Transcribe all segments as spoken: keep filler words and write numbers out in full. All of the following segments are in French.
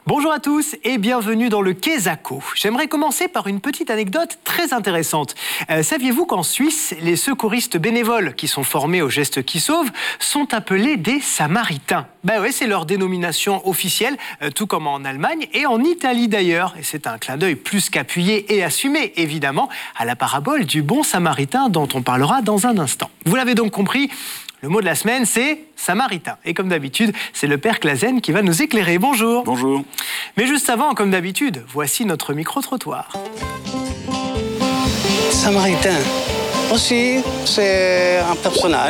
Bonjour à tous et bienvenue dans le Quesaco. J'aimerais commencer par une petite anecdote très intéressante. Euh, saviez-vous qu'en Suisse, les secouristes bénévoles qui sont formés aux gestes qui sauvent sont appelés des Samaritains? Ben ouais, c'est leur dénomination officielle, euh, tout comme en Allemagne et en Italie d'ailleurs. Et c'est un clin d'œil plus qu'appuyé et assumé, évidemment, à la parabole du bon Samaritain dont on parlera dans un instant. Vous l'avez donc compris, le mot de la semaine, c'est Samaritain. Et comme d'habitude, c'est le Père Clasen qui va nous éclairer. Bonjour. Bonjour. Mais juste avant, comme d'habitude, voici notre micro-trottoir. Samaritain. Aussi, c'est un personnage.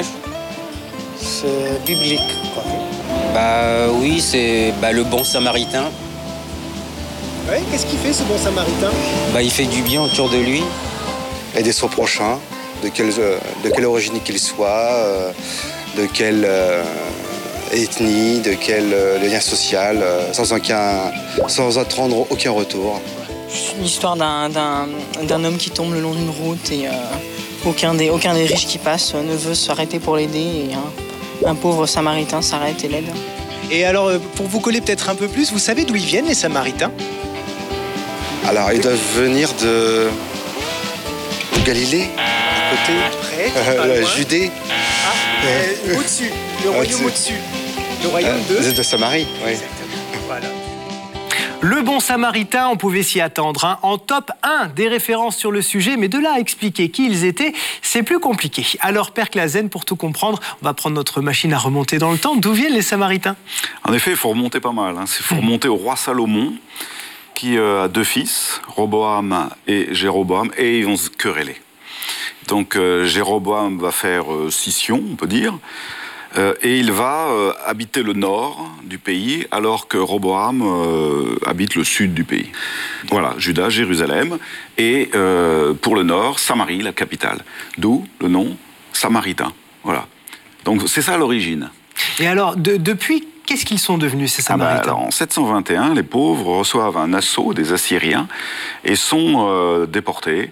C'est biblique, quoi. Bah oui, c'est bah, le bon Samaritain. Ouais, qu'est-ce qu'il fait ce bon Samaritain? Bah il fait du bien autour de lui. Aider son prochain, de quelle, de quelle origine qu'il soit, euh, de quelle euh, ethnie, de quel euh, lien social, euh, sans, aucun, sans attendre aucun retour. C'est une histoire d'un, d'un, d'un homme qui tombe le long d'une route et euh, aucun, des, aucun des riches qui passent ne veut s'arrêter pour l'aider et un, un pauvre Samaritain s'arrête et l'aide. Et alors, pour vous coller peut-être un peu plus, vous savez d'où ils viennent les Samaritains? Alors, ils doivent venir de, de Galilée, à côté, Près, euh, Judée, ah, euh, au-dessus, le royaume au-dessus. Le royaume euh, de... de Samarie. Oui. Exactement, voilà. Le bon Samaritain, on pouvait s'y attendre, hein, en top un des références sur le sujet, mais de là à expliquer qui ils étaient, c'est plus compliqué. Alors, Père Clasen, pour tout comprendre, on va prendre notre machine à remonter dans le temps. D'où viennent les Samaritains? En effet, il faut remonter pas mal. Il hein. faut remonter au roi Salomon, qui euh, a deux fils, Roboam et Jéroboam, et ils vont se quereller. Donc euh, Jéroboam va faire euh, scission, on peut dire, euh, et il va euh, habiter le nord du pays, alors que Roboam euh, habite le sud du pays. Voilà, Juda, Jérusalem, et euh, pour le nord, Samarie, la capitale. D'où le nom Samaritain. Voilà. Donc c'est ça l'origine. Et alors, de, depuis, qu'est-ce qu'ils sont devenus, ces Samaritains? Ah bah, alors, en sept cent vingt et un, les pauvres reçoivent un assaut des Assyriens et sont euh, déportés,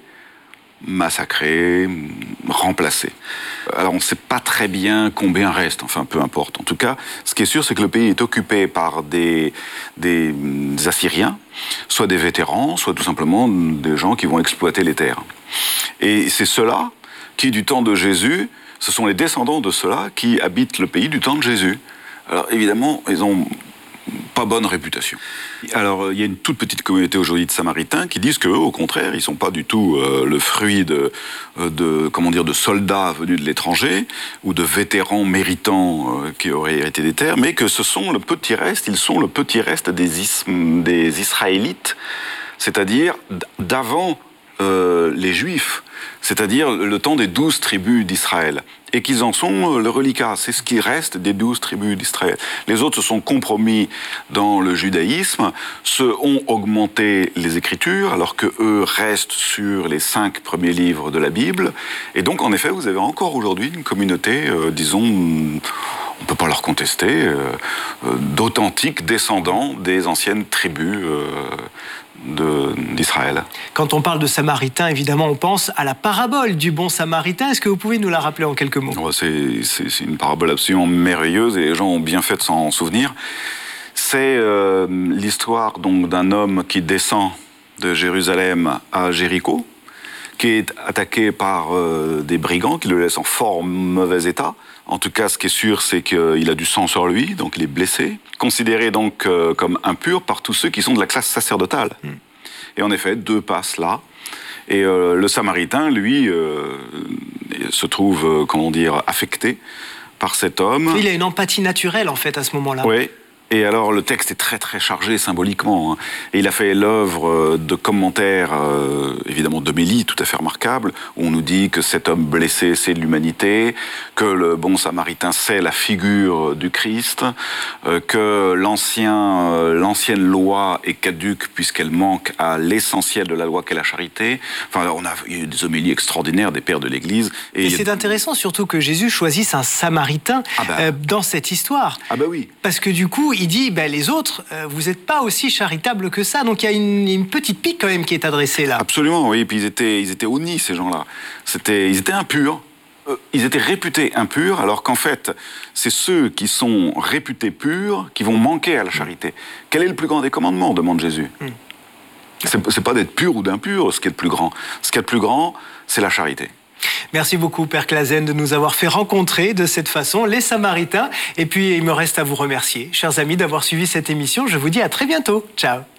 massacrés, remplacés. Alors on ne sait pas très bien combien reste, enfin peu importe. En tout cas, ce qui est sûr, c'est que le pays est occupé par des, des, des Assyriens, soit des vétérans, soit tout simplement des gens qui vont exploiter les terres. Et c'est ceux-là qui, du temps de Jésus, ce sont les descendants de ceux-là qui habitent le pays du temps de Jésus. Alors évidemment, ils ont pas bonne réputation. Alors il y a une toute petite communauté aujourd'hui de Samaritains qui disent qu'eux, au contraire, ils sont pas du tout euh, le fruit de, de, comment dire, de soldats venus de l'étranger ou de vétérans méritants euh, qui auraient hérité des terres, mais que ce sont le petit reste, ils sont le petit reste des, ism, des Israélites, c'est-à-dire d'avant euh, les Juifs, c'est-à-dire le temps des douze tribus d'Israël. Et qu'ils en sont le reliquat, c'est ce qui reste des douze tribus d'Israël. Les autres se sont compromis dans le judaïsme, se ont augmenté les Écritures, alors que eux restent sur les cinq premiers livres de la Bible. Et donc, en effet, vous avez encore aujourd'hui une communauté, euh, disons, on ne peut pas leur contester, euh, euh, d'authentiques descendants des anciennes tribus euh, de, d'Israël. Quand on parle de Samaritains, évidemment, on pense à la parabole du bon Samaritain. Est-ce que vous pouvez nous la rappeler en quelques mots? Ouais, c'est, c'est, c'est une parabole absolument merveilleuse et les gens ont bien fait de s'en souvenir. C'est euh, l'histoire donc d'un homme qui descend de Jérusalem à Jéricho, qui est attaqué par euh, des brigands qui le laissent en fort mauvais état. En tout cas, ce qui est sûr, c'est qu'il a du sang sur lui, donc il est blessé, considéré donc euh, comme impur par tous ceux qui sont de la classe sacerdotale. Mm. Et en effet, deux passent là. Et euh, le Samaritain, lui, euh, se trouve, euh, comment dire, affecté par cet homme. Il a une empathie naturelle, en fait, à ce moment-là. Oui. Et alors, le texte est très, très chargé symboliquement. Hein. Et il a fait l'œuvre de commentaires, euh, évidemment d'homélie tout à fait remarquables, où on nous dit que cet homme blessé, c'est de l'humanité, que le bon Samaritain, c'est la figure du Christ, euh, que l'ancien, euh, l'ancienne loi est caduque puisqu'elle manque à l'essentiel de la loi qu'est la charité. Enfin, on a, il y a eu des homélies extraordinaires des pères de l'Église. Et, et c'est a... intéressant surtout que Jésus choisisse un Samaritain ah bah. euh, dans cette histoire. Ah bah oui. Parce que du coup, il dit, ben, les autres, euh, vous n'êtes pas aussi charitables que ça. Donc il y a une, une petite pique quand même qui est adressée là. Absolument, oui. Et puis ils étaient, ils étaient honnis, ces gens-là. C'était, ils étaient impurs. euh, ils étaient réputés impurs, alors qu'en fait, c'est ceux qui sont réputés purs qui vont manquer à la charité. Quel est le plus grand des commandements, demande Jésus. mm. C'est, c'est pas d'être pur ou d'impur, ce qui est le plus grand. Ce qui est le plus grand, c'est la charité. Merci beaucoup, Père Clasen, de nous avoir fait rencontrer de cette façon les Samaritains. Et puis, il me reste à vous remercier, chers amis, d'avoir suivi cette émission. Je vous dis à très bientôt. Ciao.